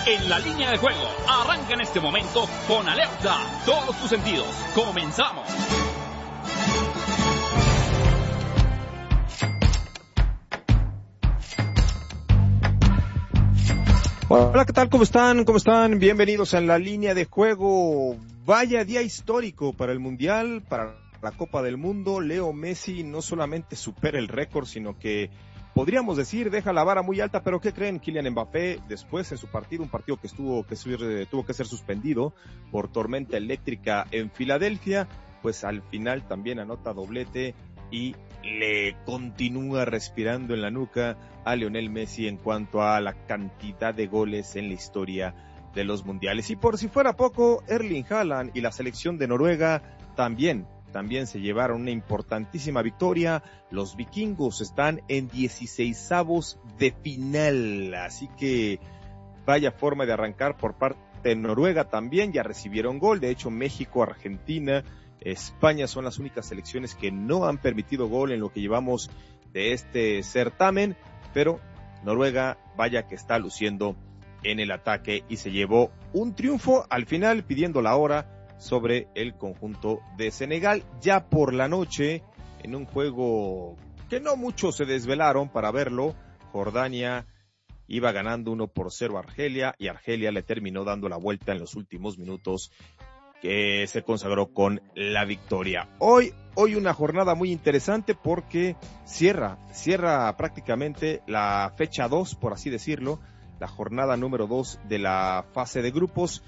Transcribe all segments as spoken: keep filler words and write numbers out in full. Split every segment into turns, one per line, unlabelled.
En la línea de juego, arranca en este momento con alerta todos tus sentidos. Comenzamos.
Hola, ¿qué tal? ¿Cómo están? ¿Cómo están? Bienvenidos a la línea de juego. Vaya día histórico para el Mundial, para la Copa del Mundo. Leo Messi no solamente supera el récord, sino que podríamos decir deja la vara muy alta, pero ¿qué creen? Kylian Mbappé después en su partido, un partido que estuvo que subir, tuvo que ser suspendido por tormenta eléctrica en Filadelfia, pues al final también anota doblete y le continúa respirando en la nuca a Lionel Messi en cuanto a la cantidad de goles en la historia de los mundiales. Y por si fuera poco, Erling Haaland y la selección de Noruega también, también se llevaron una importantísima victoria. Los vikingos están en dieciseisavos de final, así que vaya forma de arrancar por parte de Noruega también, ya recibieron gol. De hecho, México, Argentina, España son las únicas selecciones que no han permitido gol en lo que llevamos de este certamen, pero Noruega vaya que está luciendo en el ataque y se llevó un triunfo al final pidiendo la hora sobre el conjunto de Senegal. Ya por la noche, en un juego que no muchos se desvelaron para verlo, Jordania iba ganando uno por cero a Argelia y Argelia le terminó dando la vuelta en los últimos minutos, que se consagró con la victoria. Hoy, hoy una jornada muy interesante porque cierra, cierra prácticamente la fecha dos, por así decirlo, la jornada número dos de la fase de grupos,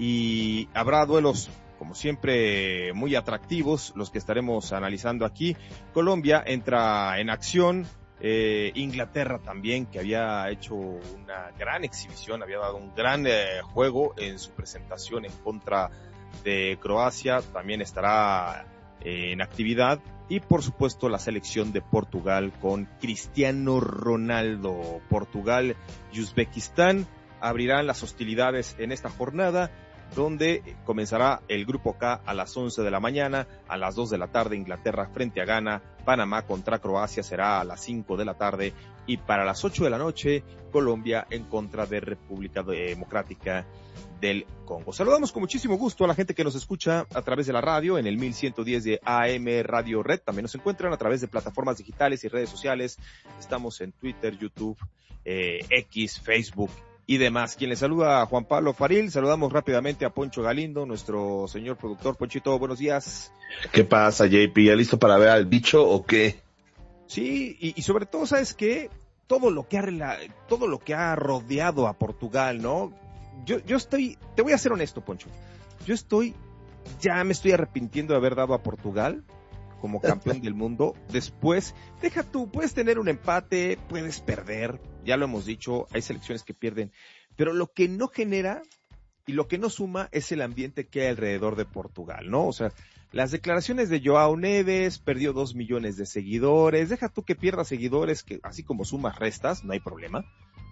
y habrá duelos, como siempre, muy atractivos, los que estaremos analizando aquí. Colombia entra en acción, eh, Inglaterra también, que había hecho una gran exhibición, había dado un gran eh, juego en su presentación en contra de Croacia, también estará eh, en actividad, y por supuesto la selección de Portugal con Cristiano Ronaldo. Portugal y Uzbekistán abrirán las hostilidades en esta jornada, donde comenzará el grupo K a las once de la mañana, a las dos de la tarde Inglaterra frente a Ghana, Panamá contra Croacia será a las cinco de la tarde, y para las ocho de la noche Colombia en contra de República Democrática del Congo. Saludamos con muchísimo gusto a la gente que nos escucha a través de la radio en el mil ciento diez de A M Radio Red. También nos encuentran a través de plataformas digitales y redes sociales. Estamos en Twitter, YouTube, eh, X, Facebook y demás. Quien les saluda a Juan Pablo Faril. Saludamos rápidamente a Poncho Galindo, nuestro señor productor. Ponchito, buenos días.
¿Qué pasa, J P? ¿Ya listo para ver al bicho o qué?
Sí, y, y sobre todo, ¿sabes qué? Todo lo que ha rela- todo lo que ha rodeado a Portugal, ¿no? Yo, yo estoy, te voy a ser honesto, Poncho. Yo estoy, ya me estoy arrepintiendo de haber dado a Portugal como campeón del mundo. Después, deja tú, puedes tener un empate, puedes perder, ya lo hemos dicho, hay selecciones que pierden, pero lo que no genera y lo que no suma es el ambiente que hay alrededor de Portugal, ¿no? O sea, las declaraciones de Joao Neves, perdió dos millones de seguidores, deja tú que pierda seguidores, que así como sumas restas, no hay problema,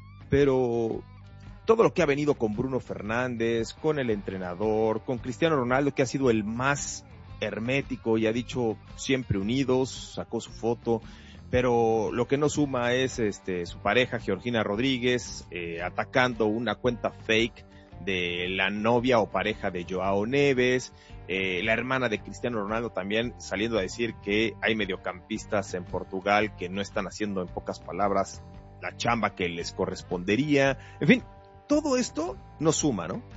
pero todo lo que ha venido con Bruno Fernández, con el entrenador, con Cristiano Ronaldo, que ha sido el más hermético y ha dicho siempre unidos, sacó su foto, pero lo que no suma es este su pareja Georgina Rodríguez, eh, atacando una cuenta fake de la novia o pareja de Joao Neves, eh, la hermana de Cristiano Ronaldo también saliendo a decir que hay mediocampistas en Portugal que no están haciendo, en pocas palabras, la chamba que les correspondería. En fin, todo esto nos suma, ¿no?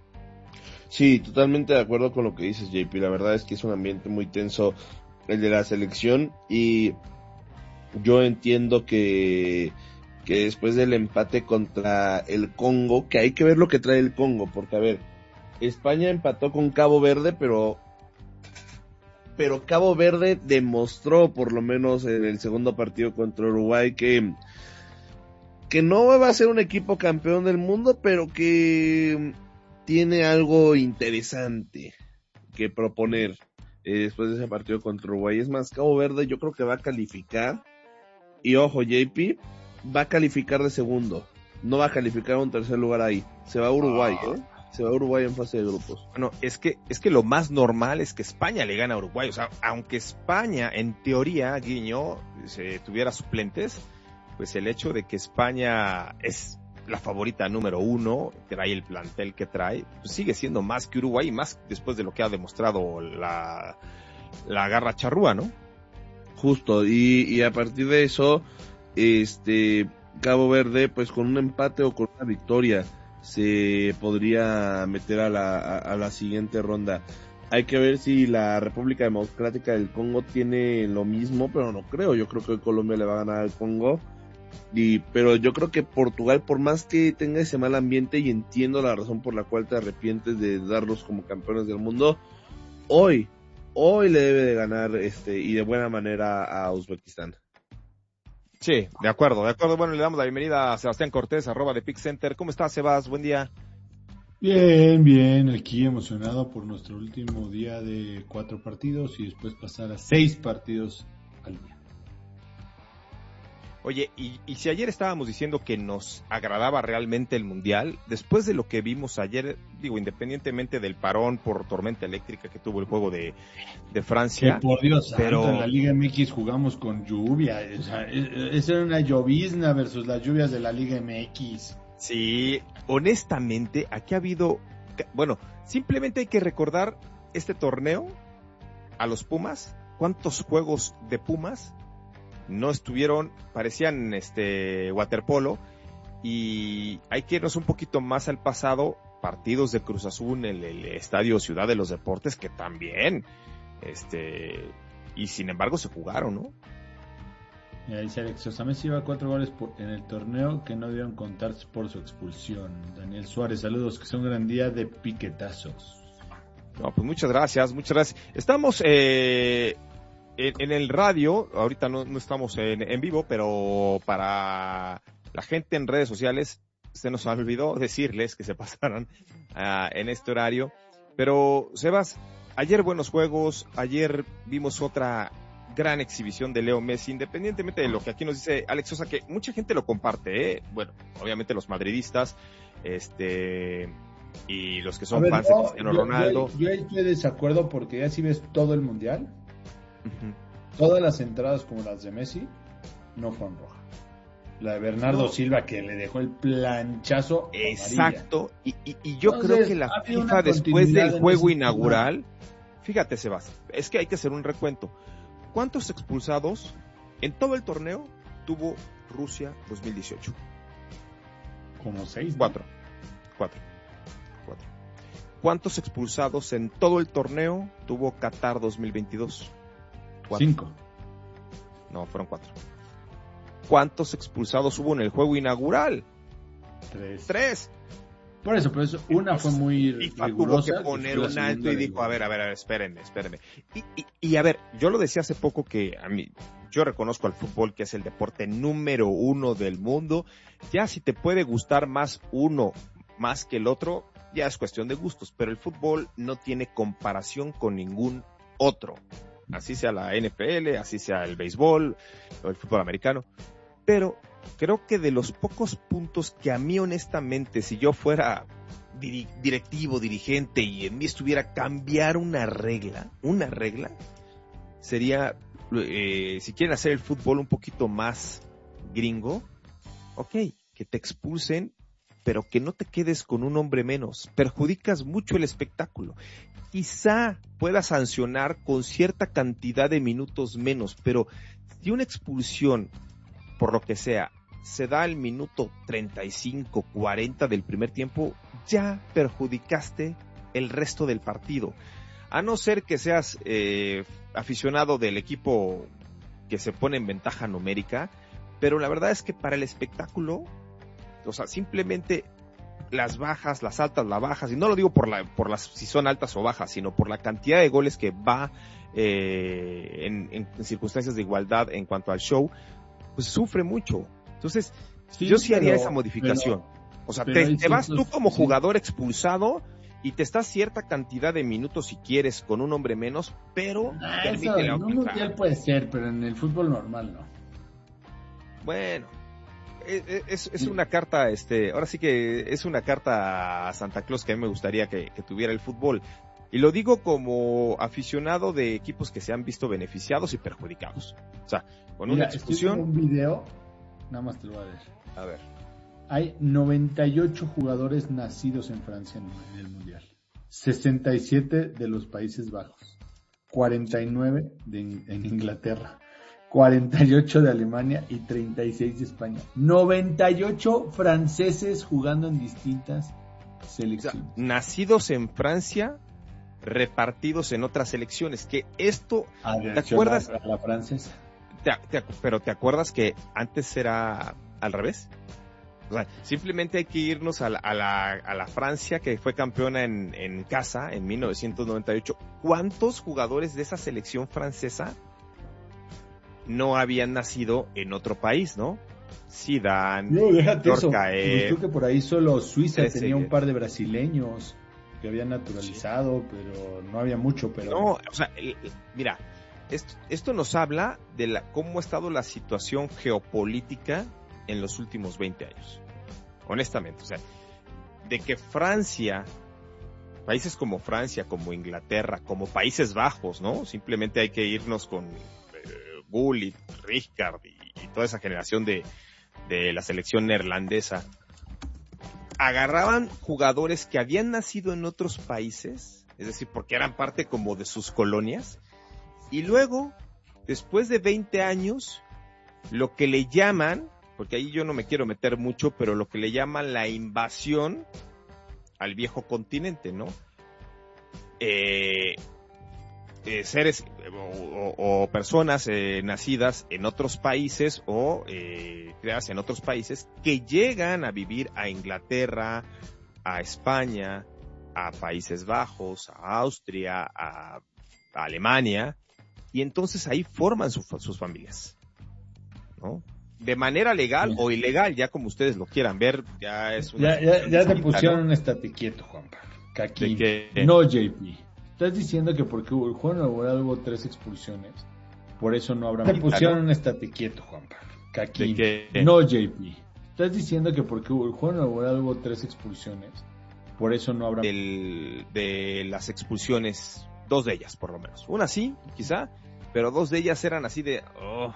Sí, totalmente de acuerdo con lo que dices, J P. La verdad es que es un ambiente muy tenso el de la selección, y yo entiendo que, que después del empate contra el Congo, que hay que ver lo que trae el Congo, porque a ver, España empató con Cabo Verde, pero pero Cabo Verde demostró, por lo menos en el segundo partido contra Uruguay, que que no va a ser un equipo campeón del mundo, pero que tiene algo interesante que proponer eh, después de ese partido contra Uruguay. Es más, Cabo Verde yo creo que va a calificar, y ojo, J P, va a calificar de segundo, no va a calificar a un tercer lugar ahí, se va a Uruguay, ¿eh? Se va a Uruguay en fase de grupos.
Bueno, es que es que lo más normal es que España le gane a Uruguay. O sea, aunque España, en teoría, Guiño, se tuviera suplentes, pues el hecho de que España es la favorita número uno, trae el plantel que trae, pues sigue siendo más que Uruguay, más después de lo que ha demostrado la, la garra charrúa, ¿no?
Justo, y, y a partir de eso, este, Cabo Verde, pues con un empate o con una victoria, se podría meter a la, a, a la siguiente ronda. Hay que ver si la República Democrática del Congo tiene lo mismo, pero no creo. Yo creo que Colombia le va a ganar al Congo. Y, pero yo creo que Portugal, por más que tenga ese mal ambiente, y entiendo la razón por la cual te arrepientes de darlos como campeones del mundo, hoy, hoy le debe de ganar este y de buena manera a Uzbekistán.
Sí, de acuerdo, de acuerdo. Bueno, le damos la bienvenida a Sebastián Cortés, arroba de Pick Center. ¿Cómo estás, Sebas? Buen día.
Bien, bien, aquí emocionado por nuestro último día de cuatro partidos y después pasar a seis partidos al día.
Oye, y, y si ayer estábamos diciendo que nos agradaba realmente el Mundial, después de lo que vimos ayer, digo, independientemente del parón por tormenta eléctrica que tuvo el juego de, de Francia.
Que por Dios
pero
santo, en la Liga M X jugamos con lluvia, o sea, esa era una llovizna versus las lluvias de la Liga M X.
Sí, honestamente, aquí ha habido, bueno, simplemente hay que recordar este torneo a los Pumas, cuántos juegos de Pumas no estuvieron, parecían este waterpolo, y hay que irnos un poquito más al pasado, partidos de Cruz Azul en el, el Estadio Ciudad de los Deportes que también, este, y sin embargo se jugaron, ¿no?
Y ahí dice Alex Sosa, Messi lleva cuatro goles por, en el torneo que no debieron contar por su expulsión. Daniel Suárez, saludos, que sea un gran día de piquetazos.
No, pues muchas gracias, muchas gracias. Estamos eh, en, en el radio, ahorita no, no estamos en, en vivo, pero para la gente en redes sociales, se nos olvidó decirles que se pasaran uh, en este horario. Pero, Sebas, ayer buenos juegos, ayer vimos otra gran exhibición de Leo Messi, independientemente de lo que aquí nos dice Alex Sosa, que mucha gente lo comparte, ¿eh? Bueno, obviamente los madridistas, este, y los que son
ver,
fans
no,
de Cristiano
yo,
Ronaldo.
Yo, yo estoy de desacuerdo porque ya si ves todo el mundial,
Uh-huh.
todas las entradas como las de Messi no fueron rojas. La de Bernardo
No.
Silva que le dejó el planchazo.
Exacto, y, y, y yo
Entonces,
creo que la
ha habido
FIFA
una
después del
continuidad
juego
en ese
inaugural, fíjate, Sebas, es que hay que hacer un recuento. ¿Cuántos expulsados en todo el torneo tuvo Rusia dos mil dieciocho?
Como seis. ¿no?
Cuatro. Cuatro. Cuatro. ¿Cuántos expulsados en todo el torneo tuvo Qatar dos mil veintidós? Cuatro.
Cinco.
No, fueron cuatro. ¿Cuántos expulsados hubo en el juego inaugural?
Tres.
Tres.
Por eso, por eso, una fue muy
FIFA
rigurosa.
tuvo que poner
la
un alto y
segunda
dijo,
de-
a ver, a ver, a ver, espérenme, espérenme. Y, y, y a ver, yo lo decía hace poco que a mí, yo reconozco al fútbol que es el deporte número uno del mundo. Ya si te puede gustar más uno más que el otro, ya es cuestión de gustos, pero el fútbol no tiene comparación con ningún otro. Así sea la N F L, así sea el béisbol o el fútbol americano. Pero creo que de los pocos puntos que a mí honestamente, si yo fuera diri- directivo, dirigente y en mí estuviera cambiar una regla, una regla, sería, eh, si quieren hacer el fútbol un poquito más gringo, ok, que te expulsen, pero que no te quedes con un hombre menos, perjudicas mucho el espectáculo. Quizá puedas sancionar con cierta cantidad de minutos menos, pero si una expulsión, por lo que sea, se da al minuto treinta y cinco, cuarenta del primer tiempo, ya perjudicaste el resto del partido. A no ser que seas eh, aficionado del equipo que se pone en ventaja numérica, pero la verdad es que para el espectáculo, o sea, simplemente las bajas, las altas, las bajas, y no lo digo por la, por las, si son altas o bajas, sino por la cantidad de goles que va eh, en, en circunstancias de igualdad en cuanto al show, pues sufre mucho. Entonces,
Sí,
yo sí haría
pero-
esa modificación.
pero-
o sea,
pero
te,
hay
te vas
ciertos-
tú como
sí.
jugador expulsado y te estás cierta cantidad de minutos si quieres con un hombre menos, pero
Ah,
permite
eso,
la
en un
otra.
mundial puede ser, pero en el fútbol normal no.
Bueno, es, es, es una carta, este, ahora sí que es una carta a Santa Claus que a mí me gustaría que, que tuviera el fútbol. Y lo digo como aficionado de equipos que se han visto beneficiados y perjudicados. O sea, con
Mira,
una
estoy viendo
expulsión,
un video, nada más te lo voy a ver.
a ver,
Hay noventa y ocho jugadores nacidos en Francia en, en el Mundial. sesenta y siete de los Países Bajos. cuarenta y nueve de, en Inglaterra. cuarenta y ocho de Alemania y treinta y seis de España. noventa y ocho franceses jugando en distintas selecciones.
O sea, nacidos en Francia, repartidos en otras selecciones. Que esto, ¿te acuerdas?
A la francesa.
Te, te, pero ¿te acuerdas que antes era al revés? O sea, simplemente hay que irnos a la, a la, a la Francia que fue campeona en, en casa en mil novecientos noventa y ocho. ¿Cuántos jugadores de esa selección francesa no habían nacido en otro país, no? Zidane,
no, déjate eso.
Caer,
creo que por ahí solo Suiza
ese,
tenía un par de brasileños que habían naturalizado, sí. Pero no había mucho. Pero
no, o sea, el, el, mira, esto, esto nos habla de la cómo ha estado la situación geopolítica en los últimos veinte años. Honestamente, o sea, de que Francia, países como Francia, como Inglaterra, como Países Bajos, ¿no? Simplemente hay que irnos con eh, Gullit, Rijkaard y, y toda esa generación de, de la selección neerlandesa. Agarraban jugadores que habían nacido en otros países, es decir, porque eran parte como de sus colonias, y luego, después de veinte años, lo que le llaman, porque ahí yo no me quiero meter mucho, pero lo que le llaman la invasión al viejo continente, ¿no? Eh, eh, seres o, o, o personas eh, nacidas en otros países o eh, creadas en otros países que llegan a vivir a Inglaterra, a España, a Países Bajos, a Austria, a, a Alemania, y entonces ahí forman su, sus familias, ¿no? De manera legal sí. O ilegal, ya como ustedes lo quieran ver, ya es una...
Ya, ya, ya te pusieron, ¿no? Un estate quieto, Juan Pablo. Que aquí, que... no, J P. Estás diciendo que porque el juego laboral hubo tres expulsiones, por eso no habrá... Te pusieron un estate quieto, Juan Pablo. Que aquí, que... no, J P. Estás diciendo que porque el juego laboral hubo tres expulsiones, por eso no habrá...
El, de las expulsiones, dos de ellas, por lo menos. Una sí, quizá, pero dos de ellas eran así de... Oh,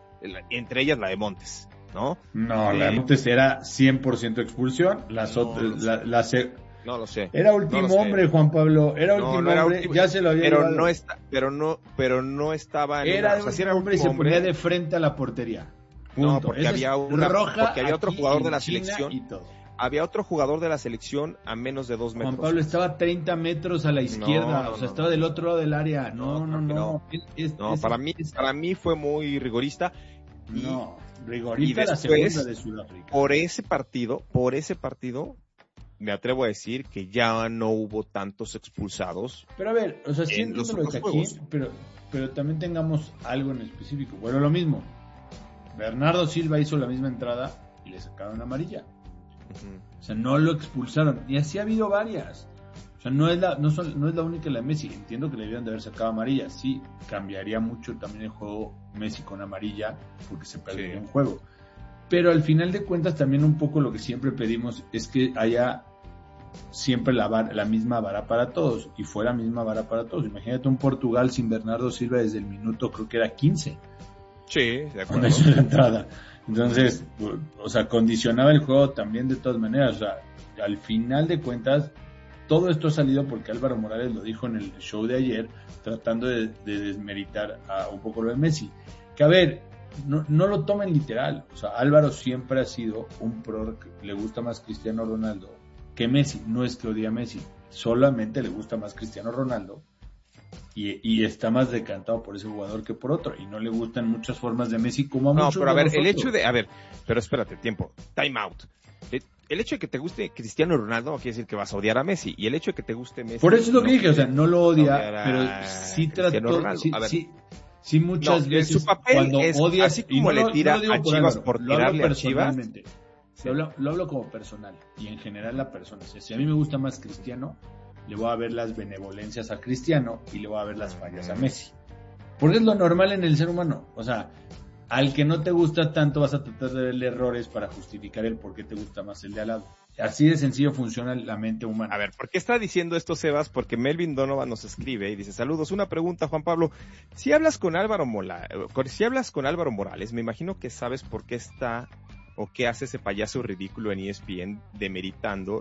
entre ellas la de Montes, ¿no?
No, eh, la de Montes era cien por ciento expulsión, las
no,
otras,
no
la, la se...
no lo sé.
Era último
no
hombre, Juan Pablo, era
no,
último
no era
hombre,
último,
ya se lo había
pero
llevado.
no está, pero no, pero no estaba en
era
una, o sea,
si
era
hombre y se
hombre.
ponía de frente a la portería. Punto.
No, porque Esa había una, roja porque había otro jugador de la
China
selección.
Y todo.
Había otro jugador de la selección a menos de dos metros.
Juan Pablo estaba a treinta metros a la izquierda,
no, no,
o sea,
no,
estaba
no,
del otro lado del área. No, no, no.
No,
es, es,
no
es,
para mí,
es,
para mí fue muy rigorista. Y,
no, rigorista
y
la
después,
segunda de Sudáfrica.
Por ese partido, por ese partido, me atrevo a decir que ya no hubo tantos expulsados.
Pero a ver, o sea, sí entiendo lo que aquí, pero, pero también tengamos algo en específico. Bueno, lo mismo. Bernardo Silva hizo la misma entrada y le sacaron amarilla. Uh-huh. O sea, no lo expulsaron. Y así ha habido varias. O sea, no es la, no son, no es la única la de Messi. Entiendo que le debían de haber sacado amarilla. Sí, cambiaría mucho también el juego Messi con amarilla, porque se perdería sí. un juego. Pero al final de cuentas también un poco lo que siempre pedimos es que haya siempre la, bar, la misma vara para todos. Y fue la misma vara para todos. Imagínate un Portugal sin Bernardo Silva desde el minuto, creo que era quince.
Sí, de acuerdo.
Cuando hizo la entrada. Entonces, o sea, condicionaba el juego también de todas maneras. O sea, al final de cuentas, todo esto ha salido porque Álvaro Morales lo dijo en el show de ayer, tratando de, de desmeritar a un poco lo de Messi. Que a ver, no, no lo tomen literal. O sea, Álvaro siempre ha sido un pro, le gusta más Cristiano Ronaldo que Messi. No es que odie a Messi, solamente le gusta más Cristiano Ronaldo. Y, y está más decantado por ese jugador que por otro, y no le gustan muchas formas de Messi como a
no,
muchos
pero a ver,
nosotros.
el hecho de, a ver, pero espérate, tiempo, time out. El, el hecho de que te guste Cristiano Ronaldo no quiere decir que vas a odiar a Messi, y el hecho de que te guste Messi...
Por eso es lo
no
que dije, o sea, no lo odia, pero sí
trató,
sí, sí, sí muchas
no,
veces
su papel
cuando
es,
odias,
así como
no,
le tira
no
a Chivas
por,
por
lo
tirarle
hablo
a Chivas...
Lo hablo, lo hablo como personal, y en general la persona, o sea, si a mí me gusta más Cristiano, le voy a ver las benevolencias a Cristiano y le voy a ver las fallas a Messi. Porque es lo normal en el ser humano. O sea, al que no te gusta tanto vas a tratar de verle errores para justificar el por qué te gusta más el de al lado. Así de sencillo funciona la mente humana.
A ver, ¿por qué está diciendo esto, Sebas? Porque Melvin Donovan nos escribe y dice, saludos, una pregunta, Juan Pablo. Si hablas con Álvaro Mola, si hablas con Álvaro Morales, me imagino que sabes por qué está... ¿O qué hace ese payaso ridículo en E S P N demeritando